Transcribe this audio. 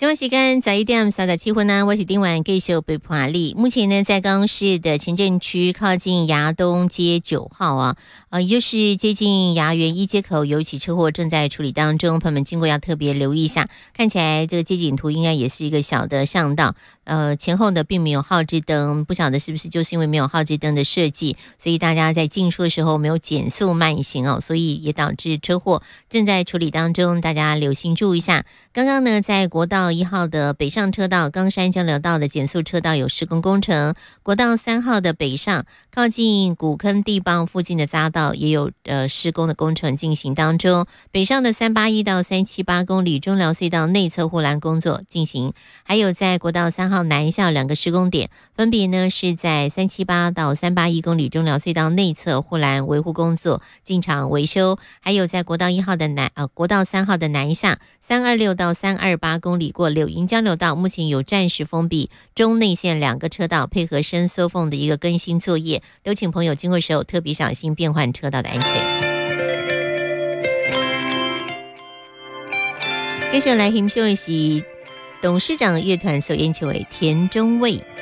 中午时间11:37分呢，我是丁婉继续陪伴你。目前呢，在高雄市的前镇区靠近牙东街9号啊，也就是接近牙园一街口，有一起车祸正在处理当中，朋友们经过要特别留意一下。看起来这个街景图应该也是一个小的巷道，前后呢并没有号志灯，不晓得是不是就是因为没有号志灯的设计，所以大家在进出的时候没有减速慢行哦，所以也导致车祸正在处理当中，大家留心注意一下。刚刚呢，在国道1号的北上车道冈山交流道的减速车道有施工工程，国道3号的北上靠近古坑地磅附近的匝道也有施工的工程进行当中，北上的381到378公里中寮隧道内侧护栏工作进行，还有在国道3号南下2个施工点，分别呢是在378到381公里中寮隧道内侧护栏维护工作进场维修，还有在国道3号的南下326到328公里过柳营交流道，目前有暂时封闭中内线2个车道，配合伸缩缝的一个更新作业，有请朋友经过时候特别小心变换车道的安全。接下来欣赏的是董事长乐团所演唱的《田中卫》。